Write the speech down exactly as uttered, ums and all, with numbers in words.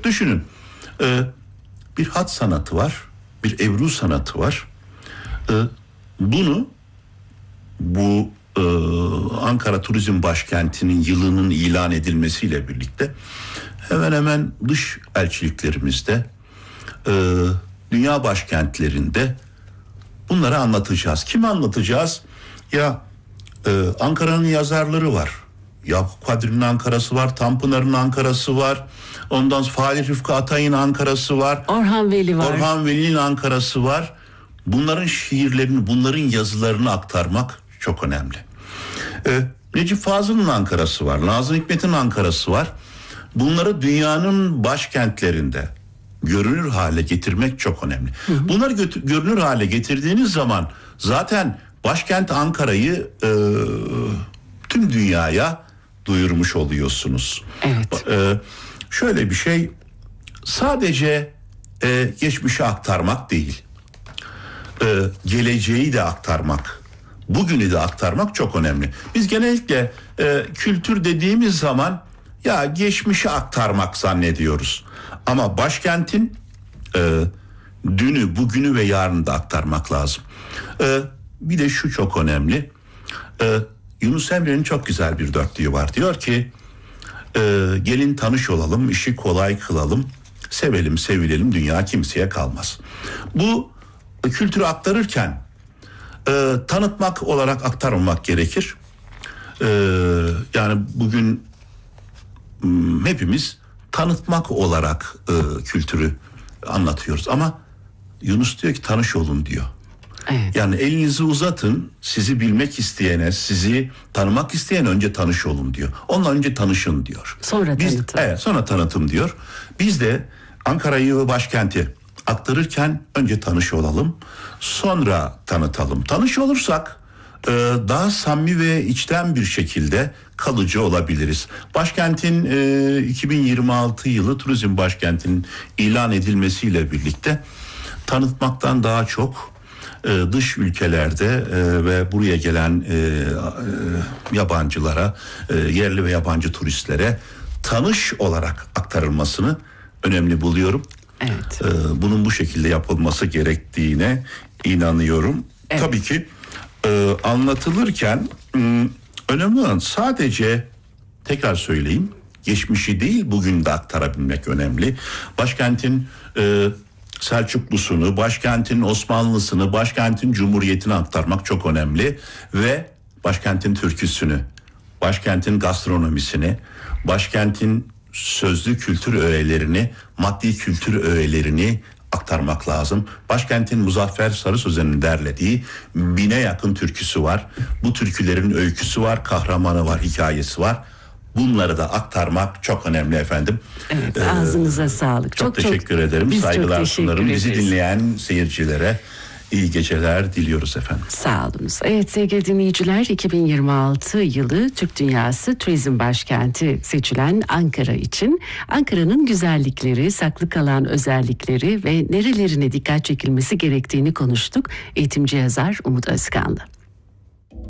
Düşünün, e, bir hat sanatı var, bir ebru sanatı var. E, bunu bu e, Ankara Turizm Başkenti'nin yılının ilan edilmesiyle birlikte hemen hemen dış elçiliklerimizde, e, dünya başkentlerinde bunları anlatacağız. Kim anlatacağız? Ya e, Ankara'nın yazarları var. Yakup Kadri'nin Ankara'sı var, Tanpınar'ın Ankara'sı var. Ondan sonra Fahri Rıfkı Atay'ın Ankara'sı var. Orhan Veli var. Orhan Veli'nin Ankara'sı var. Bunların şiirlerini, bunların yazılarını aktarmak çok önemli. Ee, Necip Fazıl'ın Ankara'sı var, Nazım Hikmet'in Ankara'sı var. Bunları dünyanın başkentlerinde görünür hale getirmek çok önemli. Hı hı. Bunları götür, görünür hale getirdiğiniz zaman zaten başkent Ankara'yı e, tüm dünyaya duyurmuş oluyorsunuz. Evet. E, şöyle bir şey, sadece e, geçmişi aktarmak değil, e, geleceği de aktarmak, bugünü de aktarmak çok önemli. Biz genellikle e, kültür dediğimiz zaman ya geçmişi aktarmak zannediyoruz. Ama başkentin e, dünü, bugünü ve yarını da aktarmak lazım. E, bir de şu çok önemli. E, Yunus Emre'nin çok güzel bir dörtlüğü var. Diyor ki e, gelin tanış olalım, işi kolay kılalım, sevelim sevilelim, dünya kimseye kalmaz. Bu e, kültürü aktarırken e, tanıtmak olarak aktarmamak gerekir. E, yani bugün m, hepimiz tanıtmak olarak e, kültürü anlatıyoruz. Ama Yunus diyor ki tanış olun diyor. Evet. Yani elinizi uzatın, sizi bilmek isteyene, sizi tanımak isteyen önce tanış olun diyor. Ondan önce tanışın diyor. Sonra Biz, tanıtım. Evet, sonra tanıtım diyor. Biz de Ankara'yı ve başkenti aktarırken önce tanış olalım, sonra tanıtalım. Tanış olursak e, daha samimi ve içten bir şekilde kalıcı olabiliriz. Başkentin e, iki bin yirmi altı yılı turizm başkentinin ilan edilmesiyle birlikte tanıtmaktan daha çok e, dış ülkelerde e, ve buraya gelen e, e, yabancılara, e, yerli ve yabancı turistlere tanış olarak aktarılmasını önemli buluyorum. Evet. E, bunun bu şekilde yapılması gerektiğine inanıyorum. Evet. Tabii ki e, anlatılırken m, önemli olan sadece, tekrar söyleyeyim, geçmişi değil bugün de aktarabilmek önemli. Başkentin e, Selçuklusunu, başkentin Osmanlısını, başkentin Cumhuriyetini aktarmak çok önemli ve başkentin türküsünü, başkentin gastronomisini, başkentin sözlü kültür öğelerini, maddi kültür öğelerini aktarmak lazım. Başkentin Muzaffer Sarı Sözen'in derlediği bine yakın türküsü var. Bu türkülerin öyküsü var, kahramanı var, hikayesi var. Bunları da aktarmak çok önemli efendim. Evet, ağzınıza ee, sağlık. Çok, çok teşekkür çok, ederim. Saygılar sunarım. Bizi dinleyen seyircilere iyi geceler diliyoruz efendim. Sağ olunuz. Evet sevgili dinleyiciler, iki bin yirmi altı yılı Türk Dünyası Turizm Başkenti seçilen Ankara için Ankara'nın güzellikleri, saklı kalan özellikleri ve nerelerine dikkat çekilmesi gerektiğini konuştuk. Eğitimci yazar Umut Özkan'la.